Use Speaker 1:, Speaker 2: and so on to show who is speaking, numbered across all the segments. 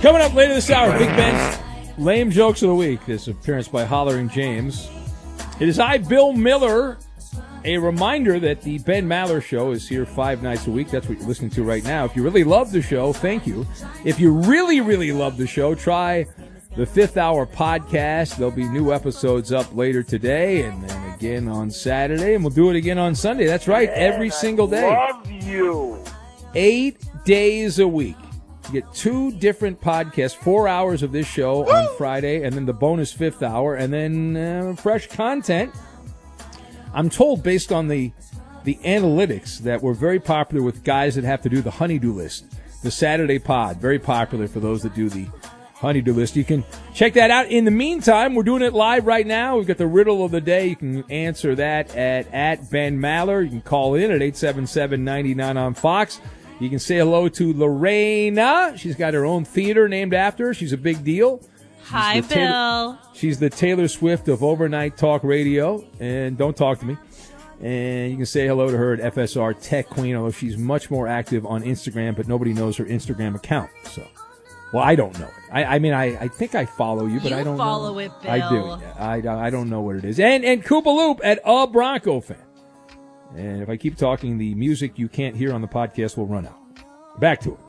Speaker 1: Coming up later this hour, Big Ben's Lame Jokes of the Week. This appearance by Hollering James. It is I, Bill Miller. A reminder that the Ben Maller Show is here 5 nights a week. That's what you're listening to right now. If you really love the show, thank you. If you really, really love the show, try the Fifth Hour podcast. There'll be new episodes up later today and then again on Saturday, and we'll do it again on Sunday. That's right, every single day.
Speaker 2: Love you.
Speaker 1: 8 days a week. You get 2 different podcasts, 4 hours of this show on Friday, and then the bonus 5th hour, and then fresh content. I'm told, based on the analytics, that we're very popular with guys that have to do the honeydew list. The Saturday pod, very popular for those that do the honeydew list. You can check that out. In the meantime, we're doing it live right now. We've got the riddle of the day. You can answer that at Ben Maller. You can call in at 877-99 on Fox. You can say hello to Lorena. She's got her own theater named after her. She's a big deal.
Speaker 3: Hi, Bill.
Speaker 1: She's the Taylor Swift of overnight talk radio. And don't talk to me. And you can say hello to her at FSR Tech Queen, although she's much more active on Instagram, but nobody knows her Instagram account. So, well, I don't know it. I mean, I think I follow you, but I don't
Speaker 3: follow
Speaker 1: know.
Speaker 3: it, Bill.
Speaker 1: I do. Yeah. I don't know what it is. And Koopa Loop at A Bronco Fan. And if I keep talking, the music you can't hear on the podcast will run out. Back to it.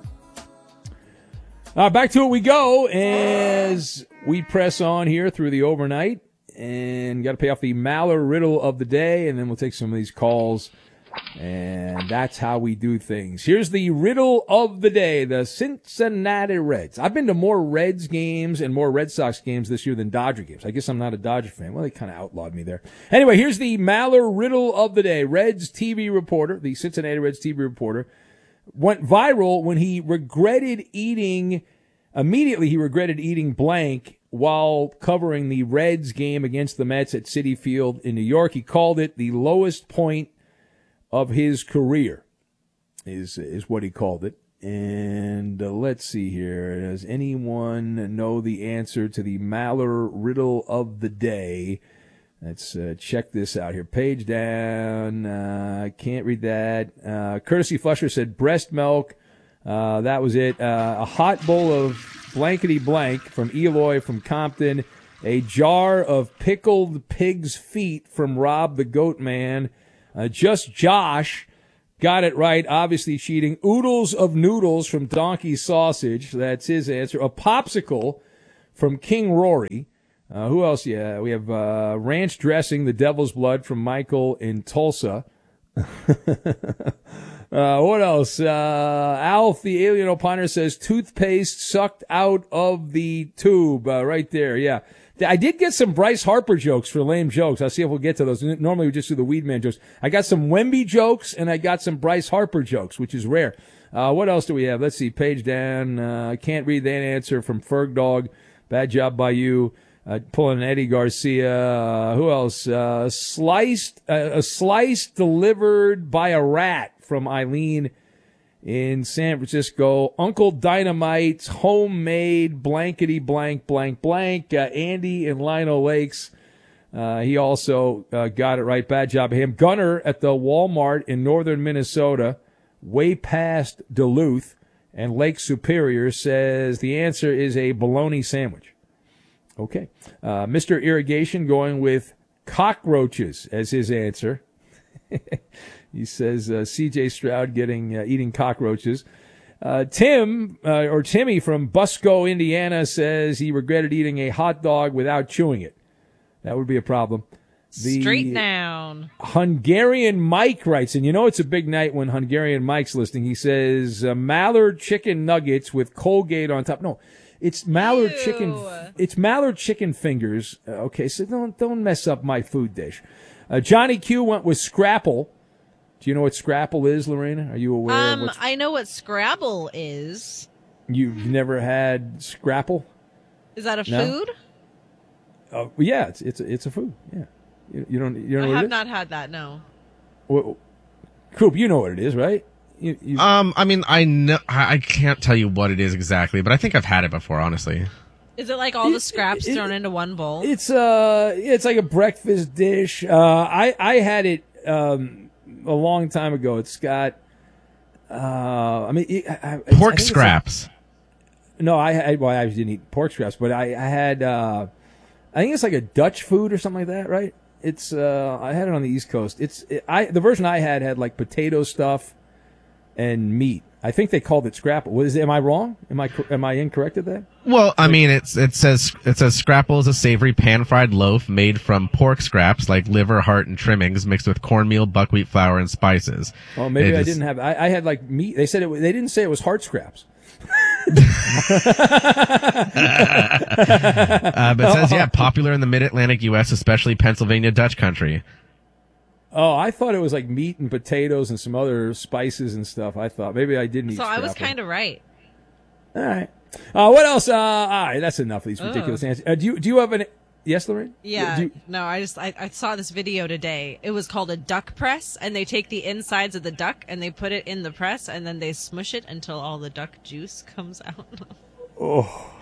Speaker 1: Back to it we go as we press on here through the overnight. And got to pay off the Maller riddle of the day, and then we'll take some of these calls. And that's how we do things. Here's the riddle of the day, the Cincinnati Reds. I've been to more Reds games and more Red Sox games this year than Dodger games. I guess I'm not a Dodger fan. Well, they kind of outlawed me there. Anyway, here's the Maller riddle of the day. Reds TV reporter, the Cincinnati Reds TV reporter, went viral when he regretted eating blank while covering the Reds game against the Mets at Citi Field in New York. He called it the lowest point of his career, is what he called it. And let's see here. Does anyone know the answer to the Maller riddle of the day? Let's check this out here. Page down. Can't read that. Courtesy Flusher said breast milk. That was it. A hot bowl of blankety blank from Eloy from Compton. A jar of pickled pig's feet from Rob the Goat Man. Just Josh got it right. Obviously cheating. Oodles of noodles from Donkey Sausage. That's his answer. A popsicle from King Rory. Who else? Yeah, we have ranch dressing, the devil's blood from Michael in Tulsa. What else? Alf, the alien opiner, says toothpaste sucked out of the tube. Right there, yeah. I did get some Bryce Harper jokes for lame jokes. I'll see if we'll get to those. Normally we just do the Weedman jokes. I got some Wemby jokes, and I got some Bryce Harper jokes, which is rare. What else do we have? Let's see. Page down. I can't read that answer from Ferg Dog. Bad job by you. Pulling an Eddie Garcia. Who else? A slice delivered by a rat from Eileen in San Francisco. Uncle Dynamite's homemade blankety blank blank blank. Andy in Lino Lakes. He also got it right. Bad job of him. Gunner at the Walmart in northern Minnesota, way past Duluth and Lake Superior, says the answer is a bologna sandwich. Okay. Mr. Irrigation going with cockroaches as his answer. He says C.J. Stroud eating cockroaches. Timmy from Busco, Indiana, says he regretted eating a hot dog without chewing it. That would be a problem.
Speaker 3: Straight down.
Speaker 1: Hungarian Mike writes, and you know it's a big night when Hungarian Mike's listening. He says Mallard chicken nuggets with Colgate on top. No. It's Mallard chicken. It's Mallard chicken fingers. Okay, so don't mess up my food dish. Johnny Q went with Scrapple. Do you know what Scrapple is, Lorena? Are you aware?
Speaker 3: I know what Scrabble is.
Speaker 1: You've never had Scrapple?
Speaker 3: Is that a food?
Speaker 1: Yeah, it's a food. Yeah, you don't. You know
Speaker 3: I
Speaker 1: what
Speaker 3: have
Speaker 1: it is?
Speaker 3: not had that. No.
Speaker 1: Well, Coop, you know what it is, right?
Speaker 4: I mean, I know I can't tell you what it is exactly, but I think I've had it before, honestly.
Speaker 3: Is it like all the scraps thrown into one bowl?
Speaker 1: It's like a breakfast dish. I had it a long time ago. It's got
Speaker 4: pork scraps.
Speaker 1: No, I didn't eat pork scraps, but I had. I think it's like a Dutch food or something like that, right? It's. I had it on the East Coast. The version I had like potato stuff and meat. I think they called it scrapple. Am I wrong? Am I incorrect at that?
Speaker 4: Well, I mean, it says scrapple is a savory pan-fried loaf made from pork scraps like liver, heart, and trimmings mixed with cornmeal, buckwheat flour, and spices.
Speaker 1: Oh, maybe I didn't have. I had like meat. They said they didn't say it was heart scraps.
Speaker 4: But it says, yeah, popular in the mid-Atlantic U.S., especially Pennsylvania Dutch country.
Speaker 1: Oh, I thought it was like meat and potatoes and some other spices and stuff. I thought maybe I didn't eat
Speaker 3: So I was kind of right.
Speaker 1: All right. What else? All right, that's enough of these ridiculous answers. Do you have an? Yes, Lorraine?
Speaker 3: Yeah. No, I saw this video today. It was called a duck press, and they take the insides of the duck and they put it in the press, and then they smush it until all the duck juice comes out.
Speaker 1: Oh.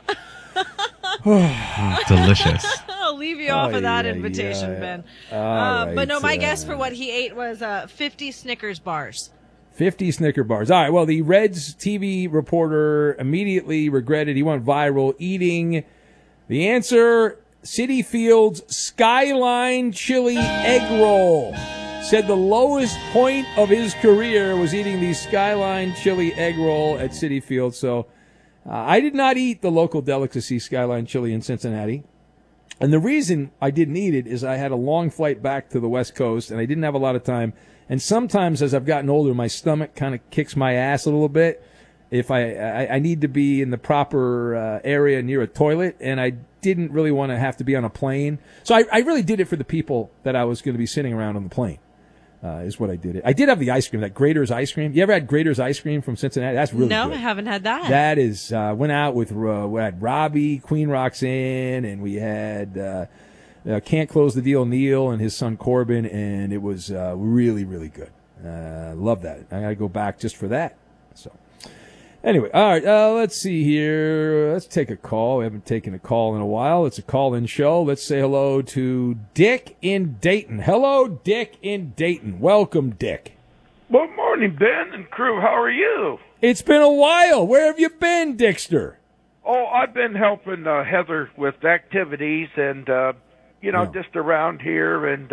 Speaker 4: Delicious.
Speaker 3: I'll leave you off of that invitation, Ben.
Speaker 1: Right,
Speaker 3: but no, my guess for what he ate was 50 Snickers bars.
Speaker 1: 50 Snicker bars. All right, well, the Reds TV reporter immediately regretted he went viral eating the answer, Citi Field's Skyline Chili Egg Roll. Said the lowest point of his career was eating the Skyline Chili Egg Roll at Citi Field. So I did not eat the local delicacy Skyline Chili in Cincinnati. And the reason I didn't eat it is I had a long flight back to the West Coast, and I didn't have a lot of time. And sometimes as I've gotten older, my stomach kind of kicks my ass a little bit if I need to be in the proper area near a toilet, and I didn't really want to have to be on a plane. So I really did it for the people that I was going to be sitting around on the plane. Is what I did. I did have the ice cream, that Grater's ice cream. You ever had Grater's ice cream from Cincinnati? That's really good.
Speaker 3: No, I haven't had that.
Speaker 1: That is, went out with, we had Robbie, Queen Roxanne, and we had Can't Close the Deal Neil and his son Corbin, and it was really, really good. Love that. I got to go back just for that. So, anyway, all right, let's see here. Let's take a call. We haven't taken a call in a while. It's a call-in show. Let's say hello to Dick in Dayton. Hello, Dick in Dayton. Welcome, Dick.
Speaker 2: Good morning, Ben and crew. How are you?
Speaker 1: It's been a while. Where have you been, Dickster?
Speaker 2: Oh, I've been helping Heather with activities and, just around here and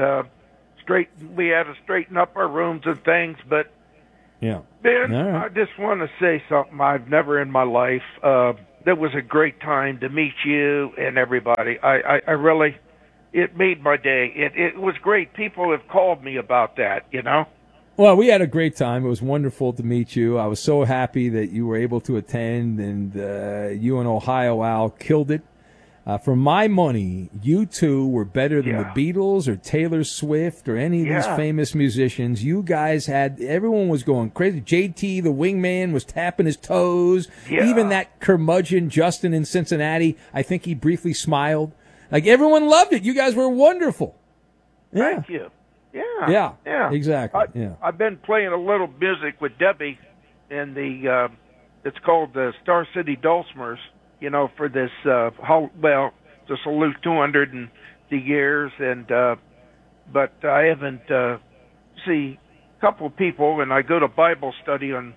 Speaker 2: we had to straighten up our rooms and things, but
Speaker 1: yeah.
Speaker 2: Ben,
Speaker 1: right.
Speaker 2: I just want to say something I've never in my life. That was a great time to meet you and everybody. I really, it made my day. It was great. People have called me about that,
Speaker 1: Well, we had a great time. It was wonderful to meet you. I was so happy that you were able to attend, and you and Ohio Al killed it. For my money, you two were better than the Beatles or Taylor Swift or any of these famous musicians. You guys everyone was going crazy. JT, the wingman, was tapping his toes.
Speaker 2: Yeah.
Speaker 1: Even that curmudgeon Justin in Cincinnati, I think he briefly smiled. Like, everyone loved it. You guys were wonderful. Yeah.
Speaker 2: Thank you. Yeah.
Speaker 1: Yeah. Exactly.
Speaker 2: I've been playing a little music with Debbie in the, it's called the Star City Dulcimers. For this, to salute 200 years, but I haven't see a couple of people, and I go to Bible study on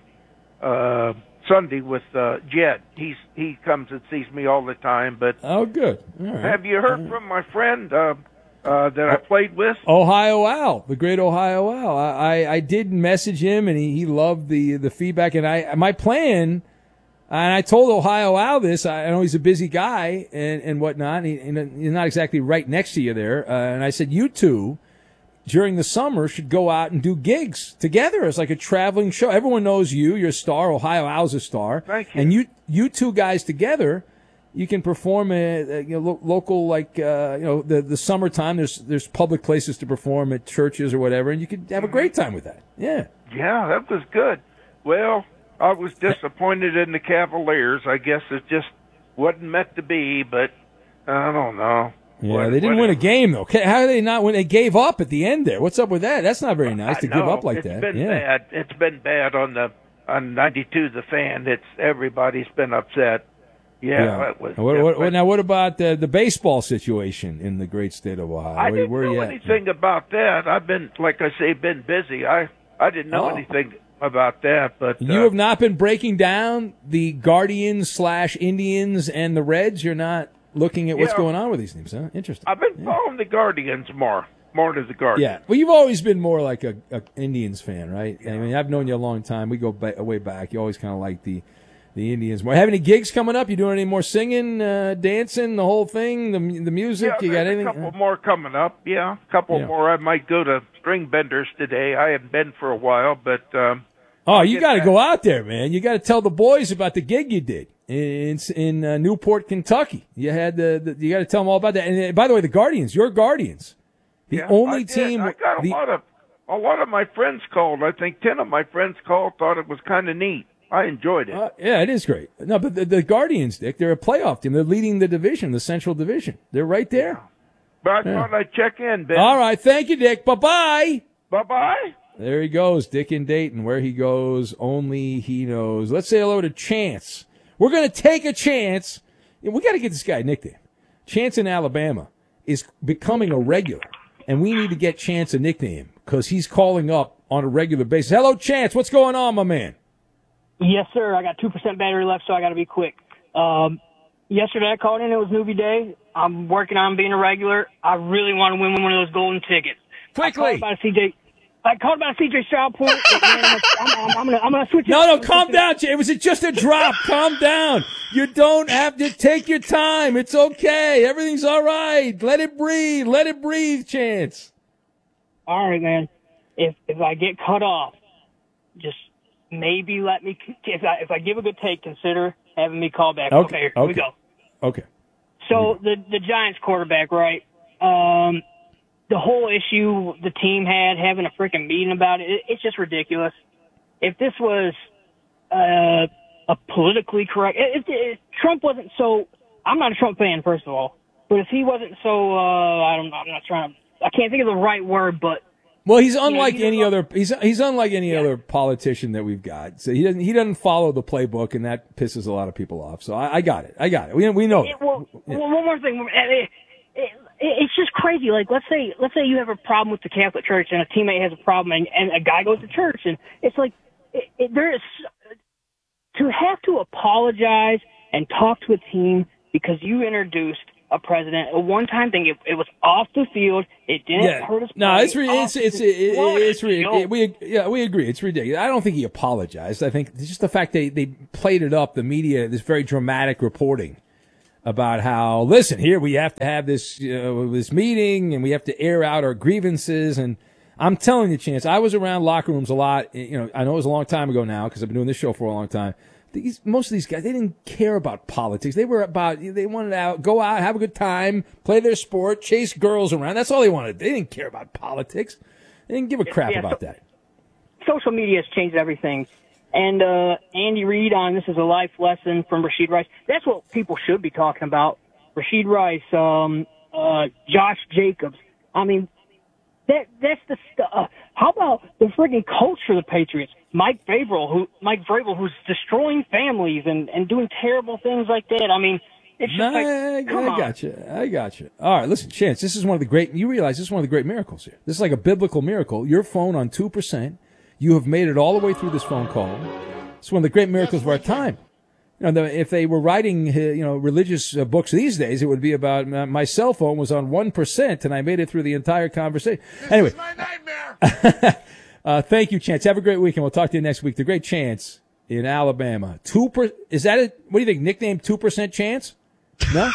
Speaker 2: Sunday with Jed. He comes and sees me all the time. But
Speaker 1: oh, good. All right.
Speaker 2: Have you heard from my friend that I played with?
Speaker 1: Ohio Al, the great Ohio Al. I did message him, and he loved the feedback. And my plan. And I told Ohio Al this. I know he's a busy guy and whatnot. He's not exactly right next to you there. And I said, you two, during the summer, should go out and do gigs together. It's like a traveling show. Everyone knows you. You're a star. Ohio Al's a star.
Speaker 2: Thank you.
Speaker 1: And you two guys together, you can perform at local, like the summertime. There's public places to perform at churches or whatever, and you could have a great time with that. Yeah.
Speaker 2: Yeah, that was good. Well, I was disappointed in the Cavaliers. I guess it just wasn't meant to be, but I don't know.
Speaker 1: Yeah, they didn't win a game, though. How did they not win? They gave up at the end there. What's up with that? That's not very nice to give up like that.
Speaker 2: It's been bad. It's been bad on 92, The Fan. Everybody's been upset. Yeah. That was.
Speaker 1: Now, what about the baseball situation in the great state of Ohio?
Speaker 2: I didn't know anything about that. I've been, like I say, been busy. I didn't know anything about that. But
Speaker 1: You have not been breaking down the Guardians/Indians and the Reds? You're not looking at what's going on with these teams, huh? Interesting.
Speaker 2: I've been following the Guardians more to the Guardians.
Speaker 1: Yeah. Well, you've always been more like a Indians fan, right? I mean, I've known you a long time. We go way back. You always kind of like the Indians more. Have any gigs coming up? You doing any more singing, dancing, the whole thing, the music?
Speaker 2: Yeah,
Speaker 1: you got anything?
Speaker 2: A couple more coming up. Yeah, a couple more. I might go to String Benders today. I haven't been for a while, but
Speaker 1: you got to go out there, man. You got to tell the boys about the gig you did in Newport, Kentucky. You had you got to tell them all about that. And by the way, the Guardians, your Guardians, the only team.
Speaker 2: I got a lot of my friends called. I think 10 of my friends called. Thought it was kind of neat. I enjoyed it.
Speaker 1: Yeah, it is great. No, but the Guardians, Dick, they're a playoff team. They're leading the division, the Central Division. They're right there.
Speaker 2: Yeah. But I thought I'd check in, Ben.
Speaker 1: All right. Thank you, Dick. Bye-bye.
Speaker 2: Bye-bye.
Speaker 1: There he goes, Dick in Dayton. Where he goes, only he knows. Let's say hello to Chance. We're going to take a chance. We got to get this guy a nickname. Chance in Alabama is becoming a regular, and we need to get Chance a nickname because he's calling up on a regular basis. Hello, Chance. What's going on, my man?
Speaker 5: Yes, sir. I got 2% battery left, so I got to be quick. Yesterday I called in. It was movie day. I'm working on being a regular. I really want to win one of those golden tickets.
Speaker 1: Quickly.
Speaker 5: I called about a CJ Stroud point. I'm gonna switch.
Speaker 1: No, calm down. It was just a drop. Calm down. You don't have to take your time. It's okay. Everything's all right. Let it breathe. Let it breathe, Chance.
Speaker 5: All right, man. If I get cut off, just maybe let me. If I give a good take, consider having me call back. Okay, here we go.
Speaker 1: Okay.
Speaker 5: So the Giants quarterback, right? The whole issue the team had, having a freaking meeting about it's just ridiculous. If this was a politically correct, if Trump wasn't so, I'm not a Trump fan, first of all, but if he wasn't so, I can't think of the right word, but.
Speaker 1: Well, he's unlike any other. He's unlike any other politician that we've got. So he doesn't follow the playbook, and that pisses a lot of people off. So I got it. We know.
Speaker 5: Well, one more thing. It's just crazy. Like, let's say you have a problem with the Catholic Church and a teammate has a problem and a guy goes to church, and it's like, there is to have to apologize and talk to a team because you introduced a president, a one-time thing. It was off the field. It didn't hurt us.
Speaker 1: No, it's we agree. It's ridiculous. I don't think he apologized. I think it's just the fact they played it up, the media, this very dramatic reporting about how, listen, here we have to have this this meeting and we have to air out our grievances. And I'm telling you, Chance, I was around locker rooms a lot. I know it was a long time ago now because I've been doing this show for a long time. Most of these guys, they didn't care about politics. They wanted to go out, have a good time, play their sport, chase girls around. That's all they wanted. They didn't care about politics. They didn't give a crap about that.
Speaker 5: Social media has changed everything. And Andy Reid on This Is a Life Lesson from Rashid Rice. That's what people should be talking about. Rashid Rice, Josh Jacobs. I mean, that's the stuff. How about the friggin' coach for the Patriots, Mike Vrabel, who's destroying families and doing terrible things like that? I mean, it's just
Speaker 1: I got you. All right, listen, Chance, you realize this is one of the great miracles here. This is like a biblical miracle. Your phone on 2%. You have made it all the way through this phone call. It's one of the great miracles of our time. If they were writing, religious books these days, it would be about my cell phone was on 1% and I made it through the entire conversation. Anyway,
Speaker 6: this is my nightmare.
Speaker 1: Thank you, Chance. Have a great weekend. We'll talk to you next week. The great Chance in Alabama. 2%. Is that it? What do you think? Nickname 2% Chance? No.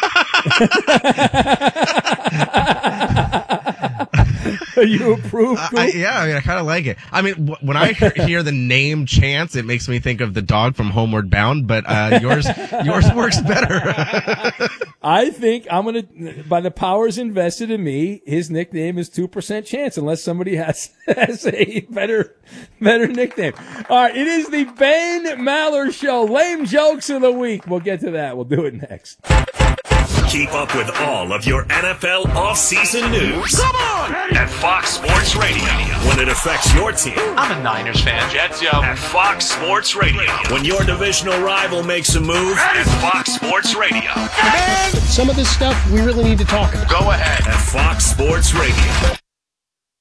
Speaker 1: You approve?
Speaker 4: I kind of like it. I mean, when I hear the name Chance, it makes me think of the dog from Homeward Bound, but yours works better.
Speaker 1: I think I'm going to, by the powers invested in me, his nickname is 2% Chance, unless somebody has a better nickname. All right, it is the Ben Maller Show. Lame jokes of the week. We'll get to that. We'll do it next.
Speaker 7: Keep up with all of your NFL offseason news.
Speaker 6: Come on!
Speaker 7: At Fox Sports Radio. When it affects your team.
Speaker 8: I'm a Niners fan. Jets, yo.
Speaker 7: At Fox Sports Radio. When your divisional rival makes a move. At Fox Sports Radio.
Speaker 6: Man, some of this stuff we really need to talk about.
Speaker 8: Go ahead.
Speaker 7: At Fox Sports Radio.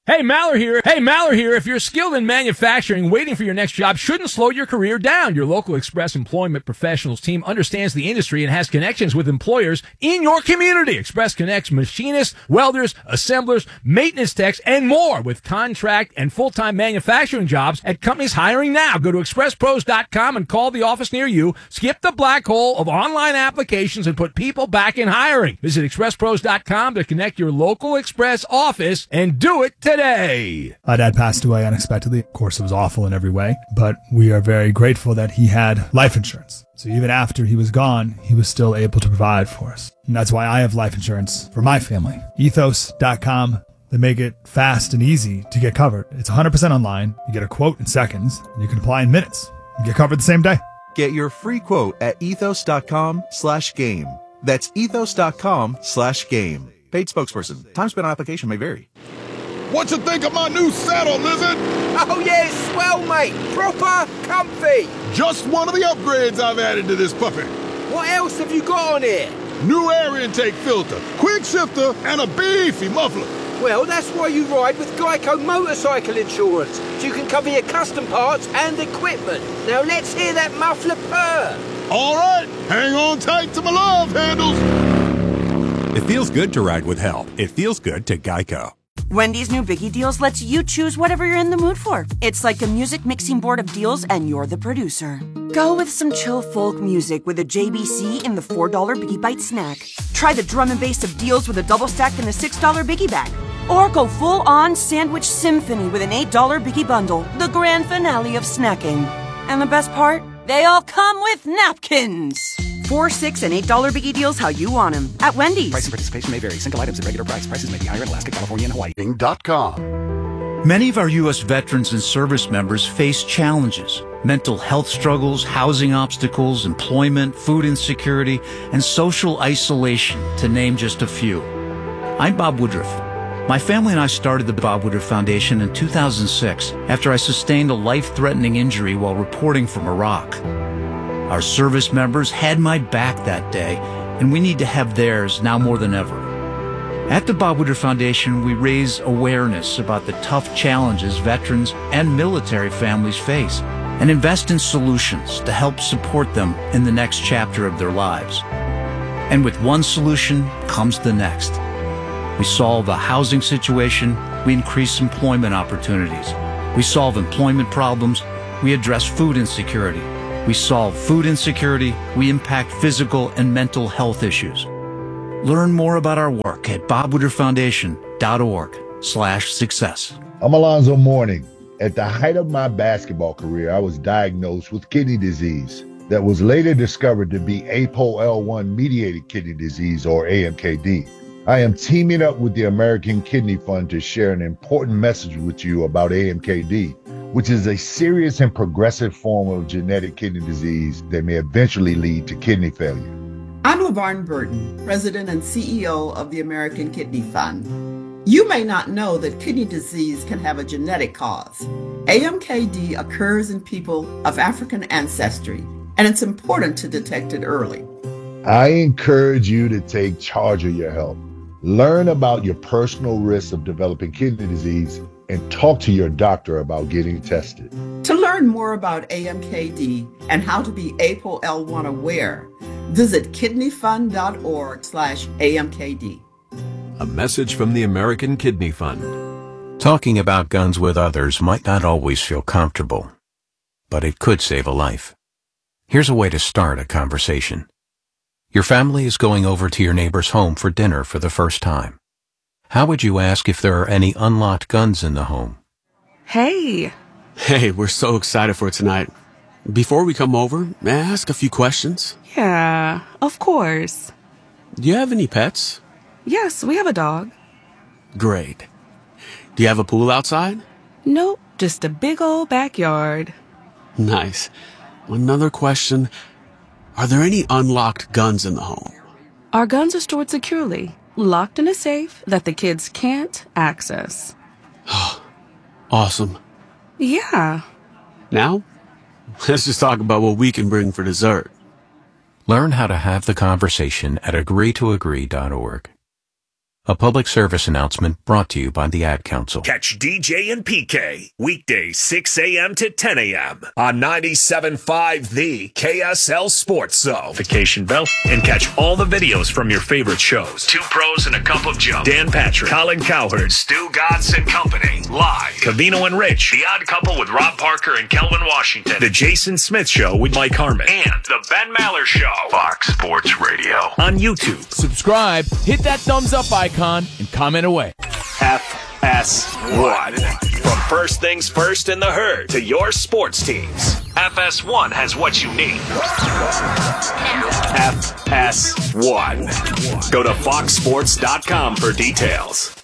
Speaker 1: Hey, Maller here. If you're skilled in manufacturing, waiting for your next job shouldn't slow your career down. Your local Express Employment Professionals team understands the industry and has connections with employers in your community. Express connects machinists, welders, assemblers, maintenance techs, and more with contract and full-time manufacturing jobs at companies hiring now. Go to expresspros.com and call the office near you. Skip the black hole of online applications and put people back in hiring. Visit expresspros.com to connect your local Express office and do it today.
Speaker 9: My dad passed away unexpectedly. Of course, it was awful in every way, but we are very grateful that he had life insurance. So even after he was gone, he was still able to provide for us. And that's why I have life insurance for my family. Ethos.com. They make it fast and easy to get covered. It's 100% online. You get a quote in seconds, and you can apply in minutes. You get covered the same day.
Speaker 10: Get your free quote at ethos.com/game. That's ethos.com/game. Paid spokesperson. Time spent on application may vary.
Speaker 6: What you think of my new saddle, Lizard?
Speaker 11: Oh yeah, it's swell, mate. Proper comfy.
Speaker 6: Just one of the upgrades I've added to this puppy.
Speaker 11: What else have you got on it?
Speaker 6: New air intake filter, quick shifter, and a beefy muffler.
Speaker 11: Well, that's why you ride with Geico Motorcycle Insurance, so you can cover your custom parts and equipment. Now let's hear that muffler purr.
Speaker 6: All right, hang on tight to my love handles.
Speaker 12: It feels good to ride with help. It feels good to Geico.
Speaker 13: Wendy's new Biggie Deals lets you choose whatever you're in the mood for. It's like a music mixing board of deals, and you're the producer. Go with some chill folk music with a JBC in the $4 Biggie Bite snack. Try the drum and bass of deals with a double stack in the $6 Biggie Bag. Or go full-on sandwich symphony with an $8 Biggie Bundle, the grand finale of snacking. And the best part? They all come with napkins. $4, $6, and $8 Biggie Deals how you want them at Wendy's.
Speaker 14: Price and participation may vary. Single items at regular price. Prices may be higher in Alaska, California, and Hawaii.
Speaker 15: Many of our U.S. veterans and service members face challenges. Mental health struggles, housing obstacles, employment, food insecurity, and social isolation, to name just a few. I'm Bob Woodruff. My family and I started the Bob Woodruff Foundation in 2006 after I sustained a life-threatening injury while reporting from Iraq. Our service members had my back that day, and we need to have theirs now more than ever. At the Bob Woodruff Foundation, we raise awareness about the tough challenges veterans and military families face and invest in solutions to help support them in the next chapter of their lives. And with one solution comes the next. We solve a housing situation, we increase employment opportunities. We solve employment problems, we address food insecurity. We solve food insecurity, we impact physical and mental health issues. Learn more about our work at bobwoodrufffoundation.org/success.
Speaker 16: I'm Alonzo Mourning. At the height of my basketball career, I was diagnosed with kidney disease that was later discovered to be APOL1-mediated kidney disease, or AMKD. I am teaming up with the American Kidney Fund to share an important message with you about AMKD, which is a serious and progressive form of genetic kidney disease that may eventually lead to kidney failure.
Speaker 17: I'm LaVarn Burton, President and CEO of the American Kidney Fund. You may not know that kidney disease can have a genetic cause. AMKD occurs in people of African ancestry, and it's important to detect it early.
Speaker 16: I encourage you to take charge of your health. Learn about your personal risks of developing kidney disease and talk to your doctor about getting tested.
Speaker 17: To learn more about AMKD and how to be APOL1 aware, visit kidneyfund.org/AMKD.
Speaker 12: A message from the American Kidney Fund.
Speaker 18: Talking about guns with others might not always feel comfortable, but it could save a life. Here's a way to start a conversation. Your family is going over to your neighbor's home for dinner for the first time. How would you ask if there are any unlocked guns in the home?
Speaker 19: Hey, we're so excited for tonight. Before we come over, may I ask a few questions?
Speaker 20: Yeah, of course.
Speaker 19: Do you have any pets?
Speaker 20: Yes, we have a dog.
Speaker 19: Great. Do you have a pool outside?
Speaker 20: Nope, just a big old backyard.
Speaker 19: Nice. Another question. Are there any unlocked guns in the home?
Speaker 20: Our guns are stored securely, locked in a safe that the kids can't access.
Speaker 19: Awesome.
Speaker 20: Yeah.
Speaker 19: Now, let's just talk about what we can bring for dessert.
Speaker 18: Learn how to have the conversation at agreetoagree.org. A public service announcement brought to you by the Ad Council.
Speaker 7: Catch DJ and PK weekdays 6 a.m. to 10 a.m. on 97.5 The KSL Sports Zone. Vacation bell and catch all the videos from your favorite shows. Two Pros and a Cup of Joe. Dan Patrick, Colin Cowherd, Stu Godson Company. Live. Cavino and Rich. The Odd Couple with Rob Parker and Kelvin Washington. The Jason Smith Show with Mike Harmon. And The Ben Maller Show. Fox Sports Radio. On YouTube.
Speaker 1: Subscribe, hit that thumbs up icon, and comment away.
Speaker 7: FS1. From first things first in the herd to your sports teams. FS1 has what you need. FS1. Go to foxsports.com for details.